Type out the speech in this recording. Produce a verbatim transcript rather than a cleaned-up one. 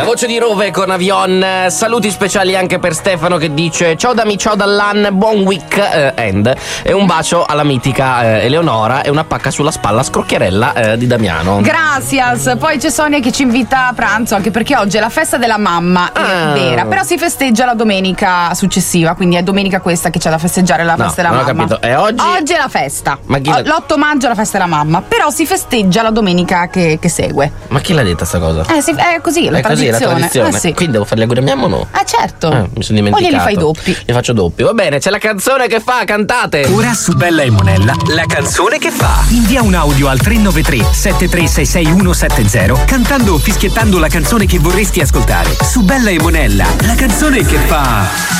voce di Rove con Avion. Saluti speciali anche per Stefano che dice: ciao da mi, ciao dall'An, buon weekend. E un bacio alla mitica eh, Eleonora e una pacca sulla spalla scrocchiarella eh, di Damiano. Gracias. Poi c'è Sonia che ci invita a pranzo, anche perché oggi è la festa della mamma, Ah. è vera, però si festeggia la domenica successiva, quindi è domenica questa che c'è da festeggiare la No, festa della non ho mamma. capito. È oggi? Oggi è la festa. Ma chi la- l'otto maggio è la festa della mamma, però si festeggia la domenica che, che segue. Ma chi l'ha detta sta cosa? Eh, sì, è così, la è così, tradizione. la tradizione. Eh, sì. Quindi devo fare gli auguri a mia mamma o no? Ah, certo. Ah, mi sono dimenticato. O glieli fai doppi. Li faccio doppi. Va bene, c'è la canzone che fa, cantate. Ora su Bella e Monella, la canzone che fa. Invia un audio al tre nove tre sette tre sei sei uno sette zero cantando o fischiettando la canzone che vorresti ascoltare. Su Bella e Monella, la canzone che fa.